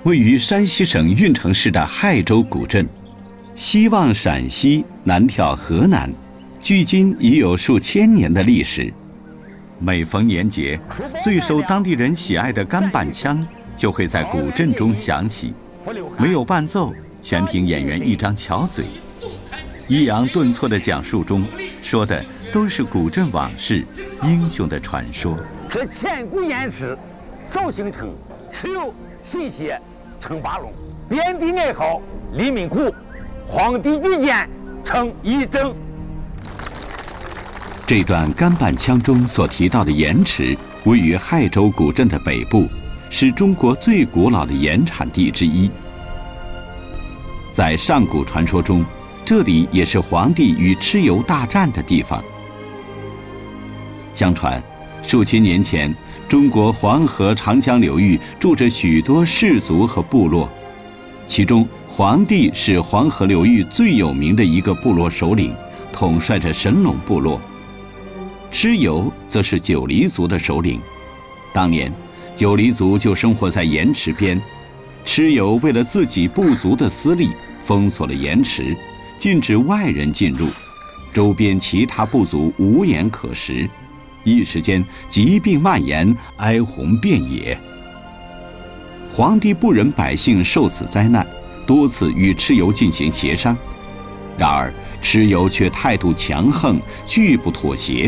位于山西省运城市的亥州古镇，西望陕西，南眺河南，距今已有数千年的历史。每逢年节，最受当地人喜爱的干拌腔就会在古镇中响起，没有伴奏，全凭演员一张巧嘴，抑扬顿挫的讲述中，说的都是古镇往事、英雄的传说。 这千古艳事早形成，蚩尤信邪称八龙，遍地爱好黎民苦，皇帝御剑称一征。 这段干拌腔中所提到的盐池，位于亥州古镇的北部，是中国最古老的盐产地之一。在上古传说中，这里也是黄帝与蚩尤大战的地方。相传，数千年前，中国黄河、长江流域住着许多氏族和部落，其中黄帝是黄河流域最有名的一个部落首领，统帅着神龙部落。蚩尤则是九黎族的首领，当年九黎族就生活在盐池边，蚩尤为了自己部族的私利，封锁了盐池，禁止外人进入，周边其他部族无盐可食，一时间疾病蔓延，哀鸿遍野。黄帝不忍百姓受此灾难，多次与蚩尤进行协商，然而蚩尤却态度强横，拒不妥协。